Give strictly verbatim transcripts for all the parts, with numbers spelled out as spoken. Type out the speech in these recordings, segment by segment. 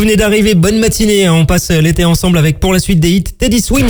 venez d'arriver, bonne matinée. On passe l'été ensemble avec pour la suite des hits Teddy Swims.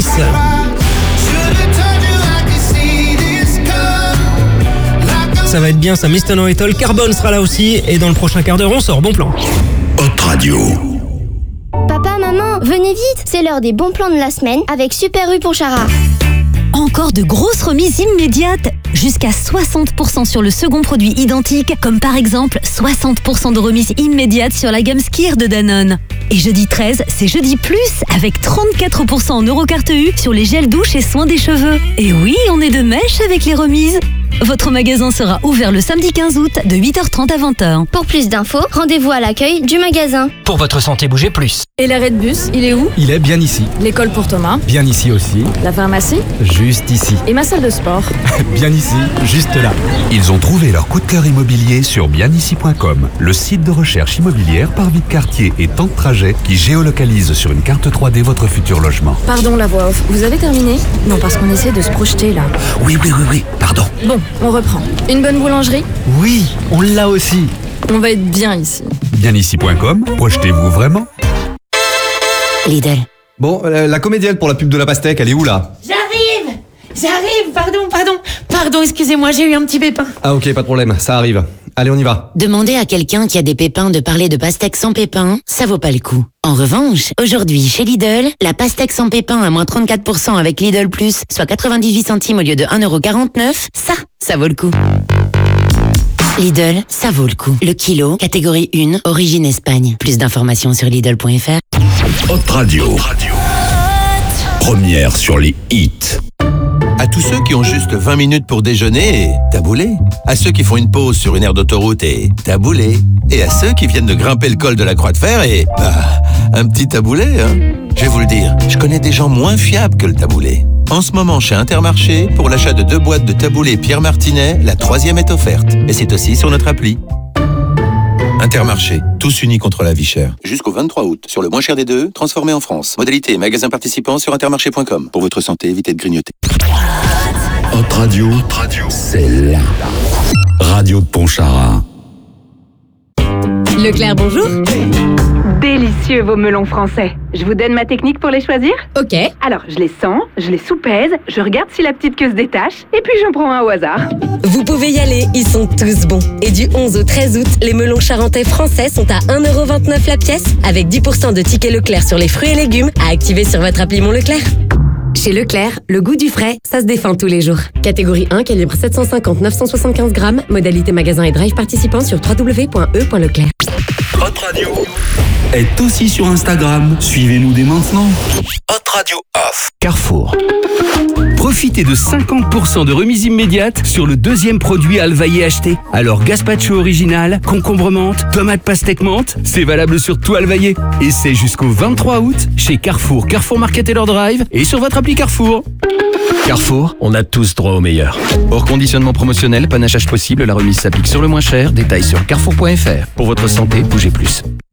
Ça va être bien, ça. mister Know-It-All, Carbone sera là aussi. Et dans le prochain quart d'heure, on sort. Bon plan. Hot Radio. Papa, maman, venez vite. C'est l'heure des bons plans de la semaine avec Super U Pontcharra. Encore de grosses remises immédiates, jusqu'à soixante pour cent sur le second produit identique, comme par exemple soixante pour cent de remise immédiate sur la gamme Skir de Danone. Et jeudi treize, c'est jeudi plus, avec trente-quatre pour cent en Eurocarte U sur les gels douche et soins des cheveux. Et oui, on est de mèche avec les remises. Votre magasin sera ouvert le samedi quinze août de huit heures trente à vingt heures. Pour plus d'infos, rendez-vous à l'accueil du magasin. Pour votre santé, bougez plus. Et l'arrêt de bus, il est où? Il est bien ici. L'école pour Thomas? Bien ici aussi. La pharmacie? Juste ici. Et ma salle de sport? Bien ici, juste là. Ils ont trouvé leur coup de cœur immobilier sur bien ici point com, le site de recherche immobilière par vie de quartier et temps de trajet qui géolocalise sur une carte trois D votre futur logement. Pardon la voix off, vous avez terminé? Non, parce qu'on essaie de se projeter là. Oui, oui, oui, oui, pardon. Bon, on reprend. Une bonne boulangerie? Oui, on l'a aussi. On va être bien ici. bien ici point com, projetez-vous vraiment? Lidl. Bon, euh, la comédienne pour la pub de la pastèque, elle est où là? J'arrive J'arrive, pardon, pardon. Pardon, excusez-moi, j'ai eu un petit pépin. Ah ok, pas de problème, ça arrive. Allez, on y va. Demander à quelqu'un qui a des pépins de parler de pastèque sans pépins, ça vaut pas le coup. En revanche, aujourd'hui, chez Lidl, la pastèque sans pépins à moins trente-quatre pour cent avec Lidl Plus, soit quatre-vingt-dix-huit centimes au lieu de un euro quarante-neuf, ça, ça vaut le coup. Lidl, ça vaut le coup. Le kilo, catégorie un, origine Espagne. Plus d'informations sur Lidl point F R. Hot Radio. Première sur les hits. À tous ceux qui ont juste vingt minutes pour déjeuner, taboulé. À ceux qui font une pause sur une aire d'autoroute et taboulé. Et à ceux qui viennent de grimper le col de la Croix de Fer et... bah, un petit taboulé, hein. Je vais vous le dire, je connais des gens moins fiables que le taboulé. En ce moment, chez Intermarché, pour l'achat de deux boîtes de taboulé Pierre Martinet, la troisième est offerte. Et c'est aussi sur notre appli. Intermarché, tous unis contre la vie chère. Jusqu'au vingt-trois août, sur le moins cher des deux, transformé en France. Modalité magasin participant sur intermarché point com. Pour votre santé, évitez de grignoter. Hot Radio, Hot Radio, c'est la radio de Pontcharra. Leclerc, bonjour. Délicieux vos melons français. Je vous donne ma technique pour les choisir? Ok. Alors, je les sens, je les soupèse, je regarde si la petite queue se détache, et puis j'en prends un au hasard. Vous pouvez y aller, ils sont tous bons. Et du onze au treize août, les melons charentais français sont à un euro vingt-neuf la pièce, avec dix pour cent de tickets Leclerc sur les fruits et légumes à activer sur votre appli Mon Leclerc. Chez Leclerc, le goût du frais, ça se défend tous les jours. Catégorie un, calibre sept cent cinquante à neuf cent soixante-quinze grammes, modalité magasin et drive participant sur w w w point e point leclerc. Hot Radio est aussi sur Instagram. Suivez-nous dès maintenant. Hot Radio Off. Carrefour. Profitez de cinquante pour cent de remise immédiate sur le deuxième produit Alvaillé acheté. Alors gazpacho original, concombre menthe, tomate pastèque menthe, c'est valable sur tout Alvaillé. Et c'est jusqu'au vingt-trois août chez Carrefour, Carrefour Market et leur drive et sur votre appli Carrefour. Carrefour, on a tous droit au meilleur. Hors conditionnement promotionnel, panachage possible, la remise s'applique sur le moins cher. Détails sur carrefour point f r. Pour votre santé, bougez plus.